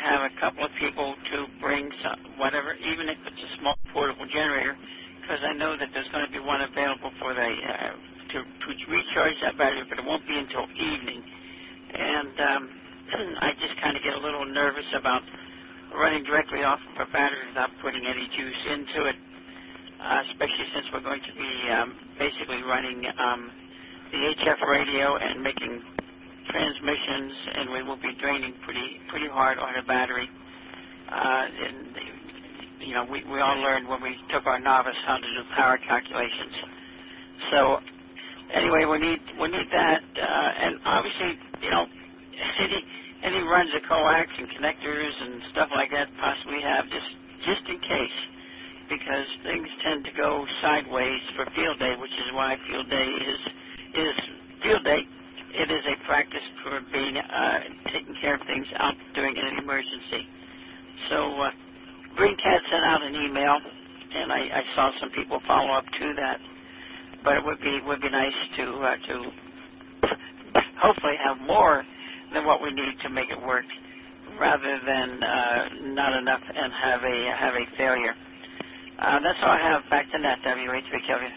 have a couple of people to bring some, whatever, even if it's a small portable generator, because I know that there's going to be one available for the to recharge that battery, but it won't be until evening. And I just kind of get a little nervous about running directly off of a battery without putting any juice into it, especially since we're going to be basically running the HF radio and making transmissions, and we will be draining pretty hard on a battery. And you know, we all learned when we took our novice how to do power calculations. So anyway, we need that, and obviously, you know, any runs of coax and connectors and stuff like that possibly have just in case, because things tend to go sideways for field day, which is why field day is field day. It is a practice for being taking care of things out during an emergency. So Green Cat sent out an email, and I saw some people follow up to that. But it would be nice to hopefully have more than what we need to make it work, rather than not enough and have a failure. That's all I have. Back to net, WH3W.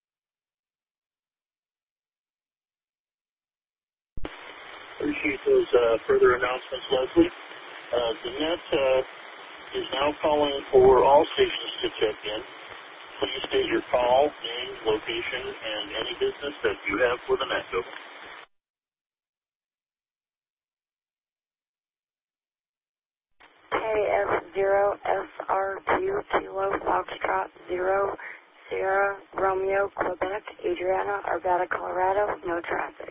Appreciate those further announcements, Leslie. The net is now calling for all stations to check in. Please state your call, name, location, and any business that you have for the net. Over. KF0SR2 Kilo Foxtrot 0 Sierra Romeo Quebec Adriana Arvada Colorado. No traffic.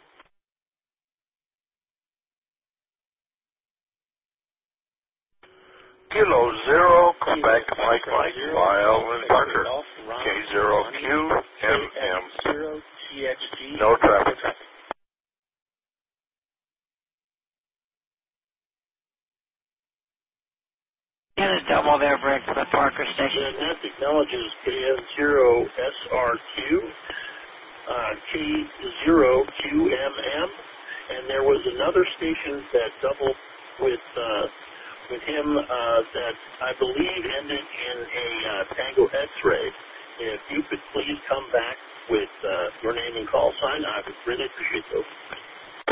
Kilo 0 Quebec Mike Lyle and Parker K0QMM. No traffic. And a double there, Brick, for the Parker station. The net acknowledges KF0SR2, K0QMM, and there was another station that doubled with him that I believe ended in a Tango X-ray. If you could please come back with your name and call sign, I would really appreciate those.